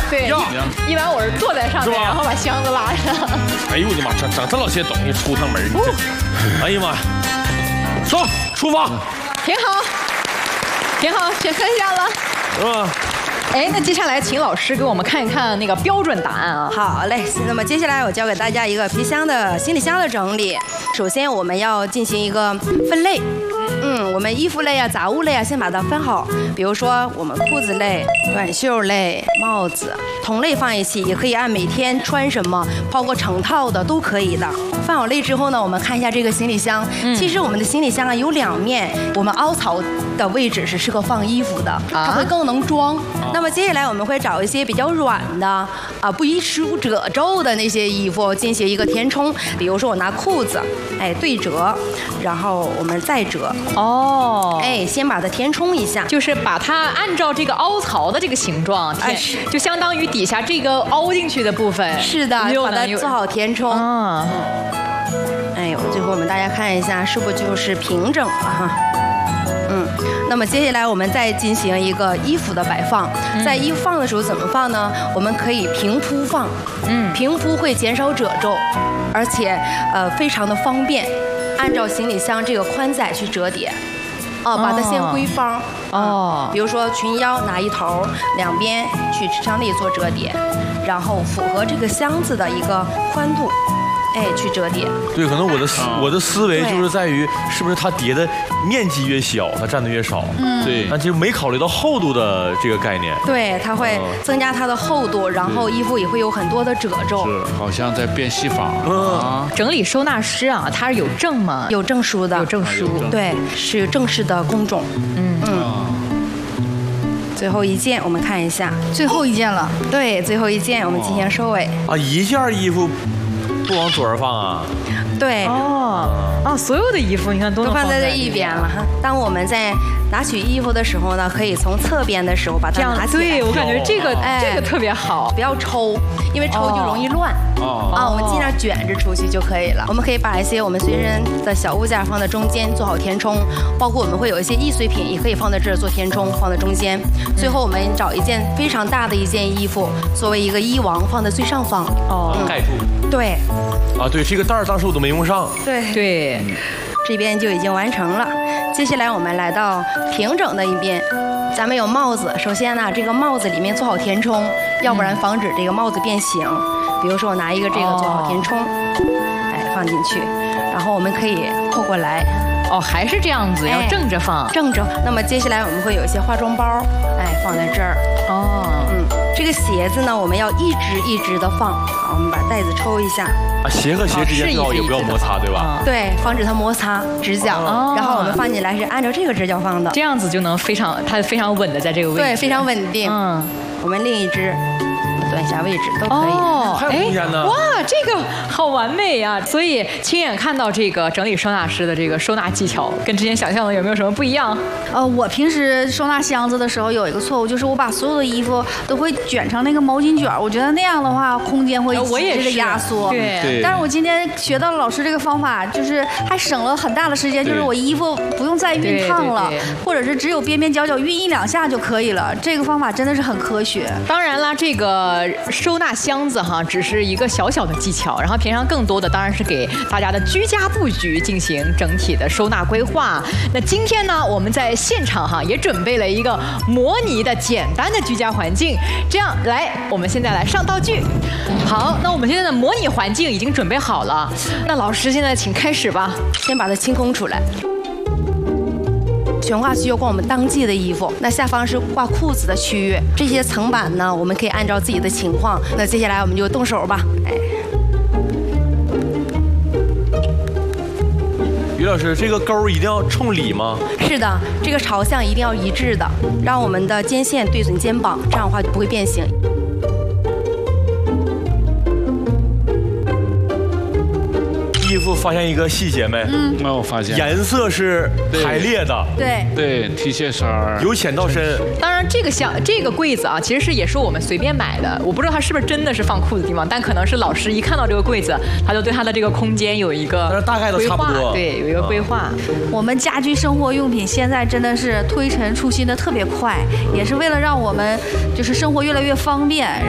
对，一般我是坐在上面，然后把箱子拉上。 哎呦我的妈，整这老些东西出趟门，你这，哎呀妈，走，出发， 挺好，挺好，选剩下了， 是吧？ 哎，那接下来请老师给我们看一看那个标准答案啊。 好嘞，那么接下来我教给大家一个皮箱的行李箱的整理。首先我们要进行一个分类。我们衣服类啊、杂物类啊，先把它分好。比如说我们裤子类、短袖类、帽子，同类放一起，也可以按每天穿什么，包括成套的都可以的。分好类之后呢，我们看一下这个行李箱。其实我们的行李箱啊有两面，我们凹槽的位置是适合放衣服的，它会更能装。那么接下来我们会找一些比较软的不易出褶皱的那些衣服进行一个填充。比如说我拿裤子，对折，然后我们再折。先把它填充一下， 就是把它按照这个凹槽的这个形状填，就相当于底下这个凹进去的部分。 是的，把它做好填充。最后我们大家看一下，是不是就是平整了哈？那么接下来我们再进行一个衣服的摆放。在衣服放的时候怎么放呢？我们可以平铺放，平铺会减少褶皱，而且非常的方便。按照行李箱这个宽窄去折叠，把它先归方。比如说裙腰拿一头，两边去向内做折叠，然后符合这个箱子的一个宽度。去折叠。 对，可能我的思维就是在于，是不是它叠的面积越小，它占的越少。对，但就没考虑到厚度的这个概念。 对，它会增加它的厚度，然后衣服也会有很多的褶皱。 是，好像在变戏法。 整理收纳师啊，他是有证吗？ 有证书的。 有证书。 对，是正式的工种。最后一件，我们看一下。 最后一件了。 对，最后一件，我们进行收尾。 一件衣服不往左边放啊？ 对。 所有的衣服你看都放在这一边了哈。当我们在拿取衣服的时候呢，可以从侧边的时候把它拿起来。 对，我感觉这个特别好， 不要抽，因为抽就容易乱。我们尽量卷着出去就可以了。我们可以把一些我们随身的小物件放在中间做好填充，包括我们会有一些易碎品也可以放在这儿做填充，放在中间。最后我们找一件非常大的一件衣服，作为一个衣王放在最上方。 盖住。 对。 对，这个袋儿当时我都没用上。 对，这边就已经完成了。接下来我们来到平整的一边，咱们有帽子。首先呢，这个帽子里面做好填充，要不然防止这个帽子变形。比如说我拿一个这个做好填充，放进去，然后我们可以扣过来。 还是这样子，要正着放。 正着。那么接下来我们会有一些化妆包，放在这儿。这个鞋子呢，我们要一直一直的放。好，我们把袋子抽一下。 鞋和鞋之间最好也不要摩擦，对吧？ 对，防止它摩擦直角。然后我们放进来是按照这个直角放的， 这样子就能它非常稳的在这个位置。 对，非常稳定。我们另一只短下位置都可以。 还有空间呢。 哇，这个好完美啊！所以亲眼看到这个整理收纳师的这个收纳技巧，跟之前想象的有没有什么不一样？ 我平时收纳箱子的时候有一个错误，就是我把所有的衣服都会卷成那个毛巾卷，我觉得那样的话空间会极致的压缩。 对。 但是我今天学到了老师这个方法，就是还省了很大的时间，就是我衣服不用再熨烫了，或者是只有边边角角熨一两下就可以了。这个方法真的是很科学。 当然啦，这个收纳箱子哈，只是一个小小的技巧，然后平常更多的当然是给大家的居家布局进行整体的收纳规划。那今天呢，我们在现场哈也准备了一个模拟的简单的居家环境，这样来，我们现在来上道具。好，那我们现在的模拟环境已经准备好了，那老师现在请开始吧， 先把它清空出来。悬挂区要挂我们当季的衣服，那下方是挂裤子的区域。这些层板呢，我们可以按照自己的情况。那接下来我们就动手吧。 于老师，这个钩一定要冲里吗？ 是的，这个朝向一定要一致的，让我们的肩线对准肩膀，这样的话就不会变形。 衣服发现一个细节没？ 那我发现颜色是排列的。 对 ，T 恤衫由浅到深。 当然，这个柜子啊，其实也是我们随便买的，我不知道它是不是真的是放裤子的地方，但可能是老师一看到这个柜子，他就对他的这个空间有一个大概都差不多。 对，有一个规划。 我们家居生活用品现在真的是推陈出新的特别快，也是为了让我们就是生活越来越方便。